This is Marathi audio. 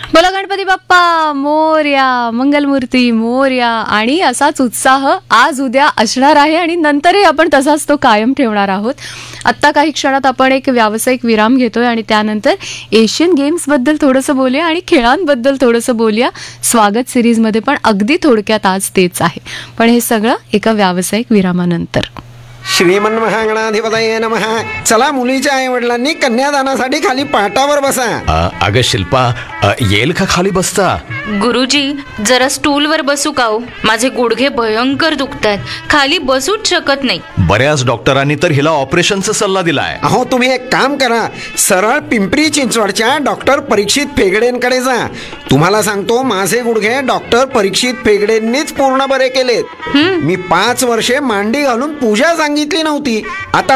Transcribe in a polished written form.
बोला गणपती बाप्पा मोरया, मंगलमूर्ती मोरया. आणि असाच उत्साह आज उद्या असणार आहे आणि नंतरही आपण तसाच तो कायम ठेवणार आहोत. आत्ता काही क्षणात आपण एक व्यावसायिक विराम घेतोय आणि त्यानंतर एशियन गेम्स बद्दल थोडंसं बोलूया आणि खेळांबद्दल थोडंसं बोलूया. स्वागत सिरीजमध्ये पण अगदी थोडक्यात आज तेच आहे, पण हे सगळं एका व्यावसायिक विरामानंतर. श्रीमन्महागणाधिपतये नमः. चला, मुलीच्या आई वडिलांनी कन्यादानासाठी खाली पाटावर बसा. अगं शिल्पा, येईल का खाली बसता? गुरुजी, जरा स्टूलवर बसू का हो? माझे गुडघे भयंकर दुखतायत, खाली बसूच शकत नाही. बऱ्याच डॉक्टरांनी तर हिला ऑपरेशनचा सल्ला दिलाय. अहो, तुम्ही एक काम करा, सरळ पिंपरी चिंचवडच्या डॉक्टर परीक्षित फेगडेंकडे जा. तुम्हाला सांगतो, माझे गुडघे डॉक्टर परीक्षित फेगडेंनीच पूर्ण बरे केलेत. मी 5 वर्षे मांडी घालून पूजा सांगितली नव्हती, आता